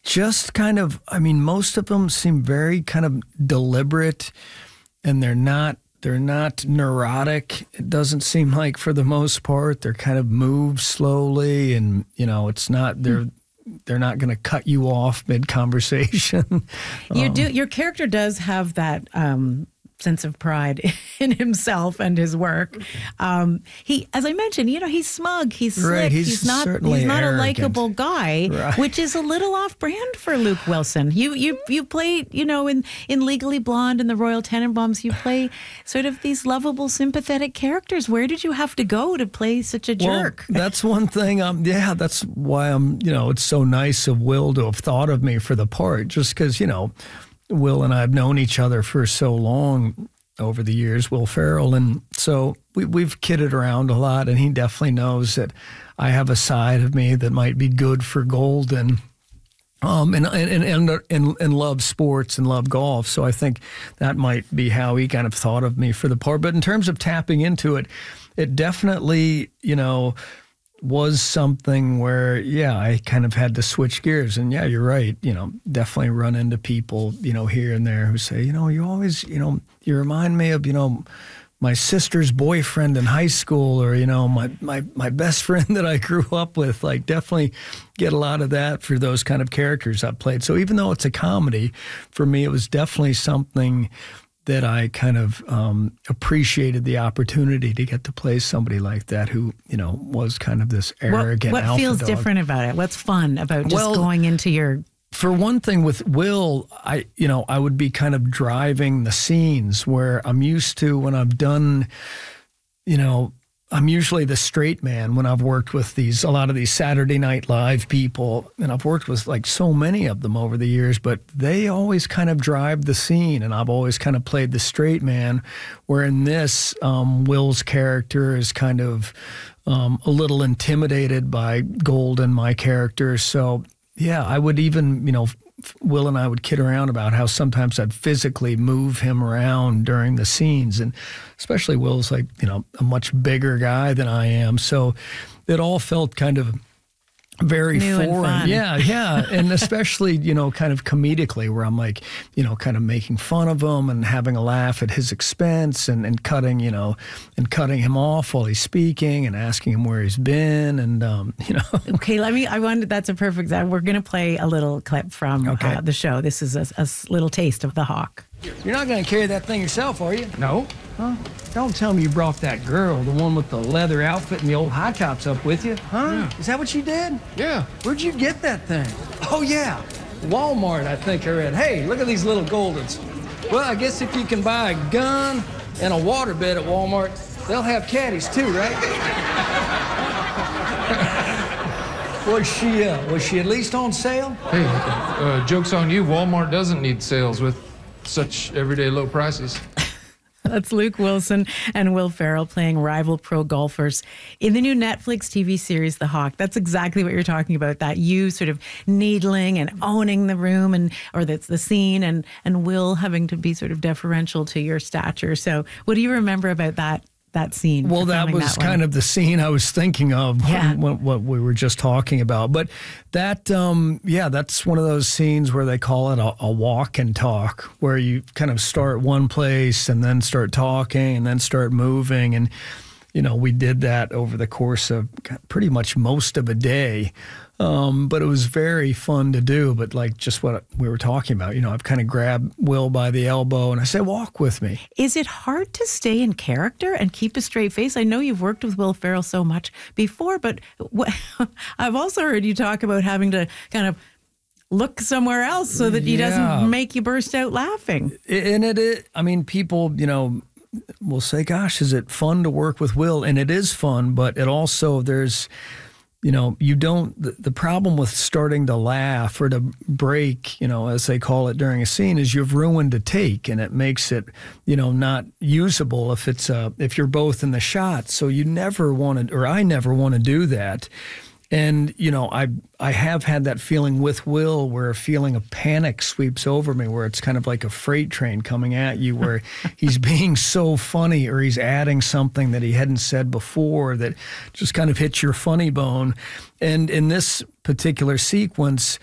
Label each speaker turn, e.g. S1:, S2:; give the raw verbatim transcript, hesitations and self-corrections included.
S1: just kind of, I mean, most of them seem very kind of deliberate, and they're not, they're not neurotic. It doesn't seem like, for the most part, they're kind of move slowly, and, you know, it's not, they're, they're not going to cut you off mid-conversation.
S2: You
S1: um,
S2: do, your character does have that, um, sense of pride in himself and his work. Um, he, as I mentioned, you know, he's smug, he's slick,
S1: Right, he's
S2: he's not,
S1: certainly
S2: he's not a
S1: arrogant.
S2: likable guy,
S1: Right.
S2: which is a little off-brand for Luke Wilson. You, you, you play, you know, in in Legally Blonde and the Royal Tenenbaums, you play sort of these lovable, sympathetic characters. Where did you have to go to play such a jerk?
S1: Well, that's one thing. Um, yeah, that's why I'm. You know, it's so nice of Will to have thought of me for the part, just because, you know, Will and I have known each other for so long over the years, Will Ferrell, and so we, we've kidded around a lot, and he definitely knows that I have a side of me that might be good for Golden, um, and and and and, and love sports and love golf. So I think that might be how he kind of thought of me for the part. But in terms of tapping into it, it definitely, you know, was something where, yeah, I kind of had to switch gears. And yeah, you're right. You know, definitely run into people, you know, here and there who say, you know, you always, you know, you remind me of, you know, my sister's boyfriend in high school, or, you know, my, my, my best friend that I grew up with. Like, definitely get a lot of that for those kind of characters I've played. So even though it's a comedy, for me, it was definitely something that I kind of um, appreciated the opportunity to get to play somebody like that who, you know, was kind of this arrogant
S2: What, what
S1: alpha
S2: feels
S1: dog.
S2: different about it? What's fun about just
S1: Well,
S2: going into your...
S1: For one thing, with Will, I, you know, I would be kind of driving the scenes where I'm used to when I've done, you know, I'm usually the straight man when I've worked with these, a lot of these Saturday Night Live people, and I've worked with like so many of them over the years, but they always kind of drive the scene, and I've always kind of played the straight man, where in this, um, Will's character is kind of um, a little intimidated by Golden, my character. So yeah, I would even, you know, Will and I would kid around about how sometimes I'd physically move him around during the scenes. And especially Will's like, you know, a much bigger guy than I am. So it all felt kind of very
S2: New and
S1: foreign.
S2: fun.
S1: Yeah, yeah. And especially, you know, kind of comedically, where I'm like, you know, kind of making fun of him and having a laugh at his expense, and, and cutting, you know, and cutting him off while he's speaking and asking him where he's been. And, um, you know.
S2: Okay, let me, I wanted, that's a perfect, we're going to play a little clip from
S1: Okay.
S2: uh, the show. This is a, a s- little taste of The Hawk.
S1: You're not going to carry that thing yourself, are you?
S3: No.
S1: Huh? Don't tell me you brought that girl, the one with the leather outfit and the old high tops, up with you, huh?
S3: Yeah.
S1: Is that what you did?
S3: Yeah.
S1: Where'd you get that thing? Oh, yeah. Walmart, I think I read. Hey, look at these little Goldens. Well, I guess if you can buy a gun and a waterbed at Walmart, they'll have caddies too, right? Was she, uh, was she at least on sale?
S3: Hey, uh, joke's on you. Walmart doesn't need sales with such everyday low prices.
S2: That's Luke Wilson and Will Ferrell playing rival pro golfers in the new Netflix T V series, The Hawk. That's exactly what you're talking about, that you sort of needling and owning the room, and or that's the scene, and, and Will having to be sort of deferential to your stature. So what do you remember about that that scene?
S1: Well, that was
S2: that
S1: kind of the scene I was thinking of,
S2: Yeah.
S1: what, what we were just talking about. But that, um, yeah, that's one of those scenes where they call it a, a walk and talk, where you kind of start one place and then start talking and then start moving. And, you know, we did that over the course of pretty much most of a day. Um, but it was very fun to do. But like just what we were talking about, you know, I've kind of grabbed Will by the elbow and I say, walk with me.
S2: Is it hard to stay in character and keep a straight face? I know you've worked with Will Ferrell so much before, but what, I've also heard you talk about having to kind of look somewhere else so that he
S1: Yeah.
S2: doesn't make you burst out laughing.
S1: And it, it, I mean, people, you know, will say, gosh, is it fun to work with Will? And it is fun, but it also, there's, you know, you don't, the, the problem with starting to laugh or to break, you know, as they call it during a scene, is you've ruined a take, and it makes it, you know, not usable if it's, uh, if you're both in the shot. So you never want to, or I never want to do that. And, you know, I I have had that feeling with Will, where a feeling of panic sweeps over me, where it's kind of like a freight train coming at you, where he's being so funny, or he's adding something that he hadn't said before that just kind of hits your funny bone. And in this particular sequence,